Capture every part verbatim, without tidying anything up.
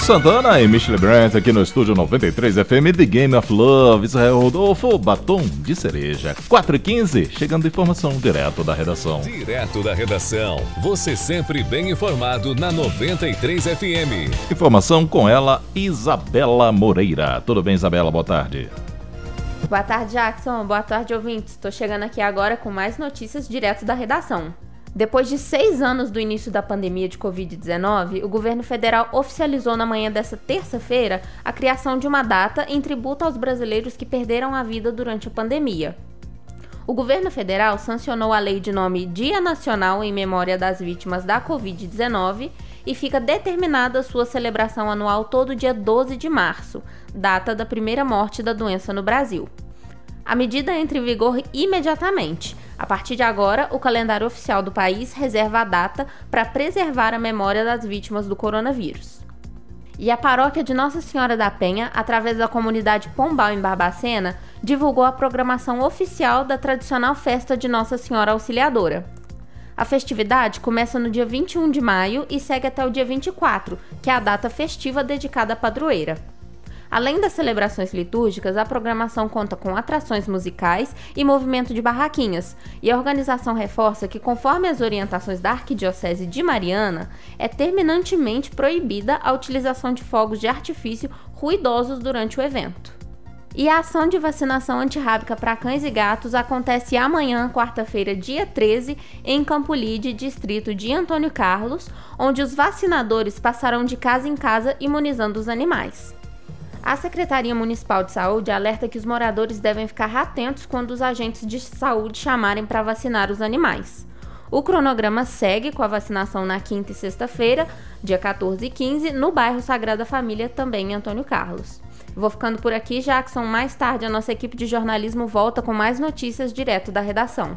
Santana e Michelle Brandt aqui no estúdio noventa e três F M, The Game of Love, Israel Rodolfo, Batom de Cereja, quatro e quinze, chegando informação direto da redação. Direto da redação, você sempre bem informado na noventa e três F M. Informação com ela, Isabela Moreira. Tudo bem, Isabela? Boa tarde. Boa tarde, Jackson. Boa tarde, ouvintes. Estou chegando aqui agora com mais notícias direto da redação. Depois de seis anos do início da pandemia de covid dezenove, o governo federal oficializou na manhã desta terça-feira a criação de uma data em tributo aos brasileiros que perderam a vida durante a pandemia. O governo federal sancionou a lei de nome Dia Nacional em Memória das Vítimas da covid dezenove e fica determinada sua celebração anual todo dia doze de março, data da primeira morte da doença no Brasil. A medida entra em vigor imediatamente. A partir de agora, o calendário oficial do país reserva a data para preservar a memória das vítimas do coronavírus. E a paróquia de Nossa Senhora da Penha, através da comunidade Pombal em Barbacena, divulgou a programação oficial da tradicional festa de Nossa Senhora Auxiliadora. A festividade começa no dia vinte e um de maio e segue até o dia vinte e quatro, que é a data festiva dedicada à padroeira. Além das celebrações litúrgicas, a programação conta com atrações musicais e movimento de barraquinhas, e a organização reforça que, conforme as orientações da Arquidiocese de Mariana, é terminantemente proibida a utilização de fogos de artifício ruidosos durante o evento. E a ação de vacinação antirrábica para cães e gatos acontece amanhã, quarta-feira, dia treze, em Campolide, distrito de Antônio Carlos, onde os vacinadores passarão de casa em casa imunizando os animais. A Secretaria Municipal de Saúde alerta que os moradores devem ficar atentos quando os agentes de saúde chamarem para vacinar os animais. O cronograma segue com a vacinação na quinta e sexta-feira, dia quatorze e quinze, no bairro Sagrada Família, também em Antônio Carlos. Vou ficando por aqui, Jackson. Mais tarde, a nossa equipe de jornalismo volta com mais notícias direto da redação.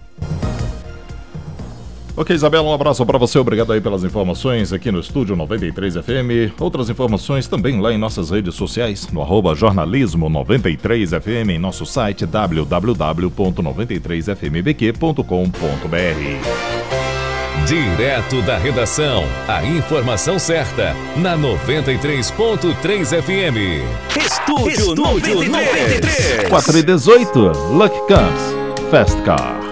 Ok, Isabela, um abraço para você, obrigado aí pelas informações aqui no estúdio noventa e três F M. Outras informações também lá em nossas redes sociais, no arroba jornalismo noventa e três F M, em nosso site w w w ponto noventa e três f m b q ponto com ponto b r. Direto da redação, a informação certa, na noventa e três ponto três F M. Estúdio, Estúdio noventa e três. quatro e dezoito, Luck Comes, Fast Car.